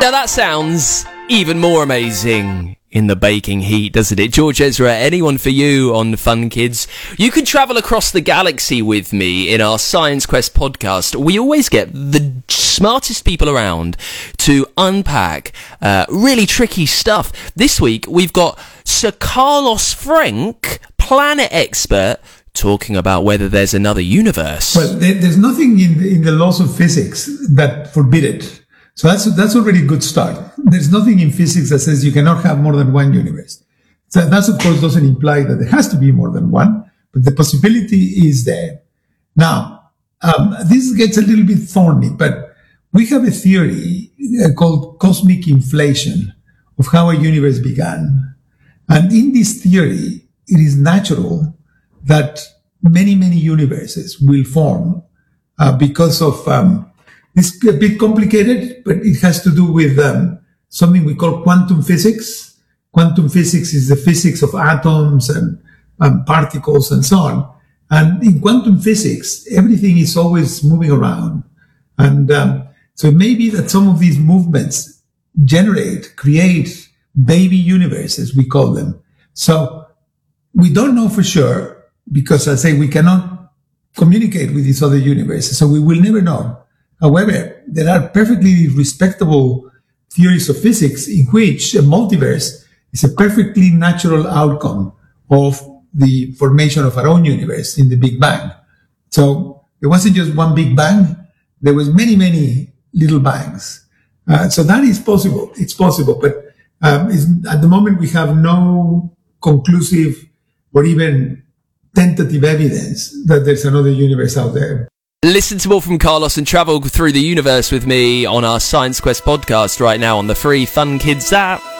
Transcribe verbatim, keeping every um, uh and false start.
Now that sounds even more amazing in the baking heat, doesn't it? George Ezra, anyone for you on Fun Kids? You can travel across the galaxy with me in our Science Quest podcast. We always get the smartest people around to unpack uh, really tricky stuff. This week, we've got Sir Carlos Frenk, planet expert, talking about whether there's another universe. Well, there, there's nothing in the, in the laws of physics that forbid it. So that's that's already a good start. There's nothing in physics that says you cannot have more than one universe. So that, of course, doesn't imply that there has to be more than one, but the possibility is there. Now, um, this gets a little bit thorny, but we have a theory uh, called cosmic inflation of how a universe began. And in this theory, it is natural that many, many universes will form uh, because of... Um, It's a bit complicated, but it has to do with um, something we call quantum physics. Quantum physics is the physics of atoms and um, particles and so on. And in quantum physics, everything is always moving around. And um, so it may be that some of these movements generate, create baby universes, we call them. So we don't know for sure because, I say, we cannot communicate with these other universes, so we will never know. However, there are perfectly respectable theories of physics in which a multiverse is a perfectly natural outcome of the formation of our own universe in the Big Bang. So there wasn't just one Big Bang, there was many, many little bangs. Uh, so that is possible. It's possible, but um, it's, at the moment we have no conclusive or even tentative evidence that there's another universe out there. Listen to more from Carlos and travel through the universe with me on our Science Quest podcast right now on the free Fun Kids app.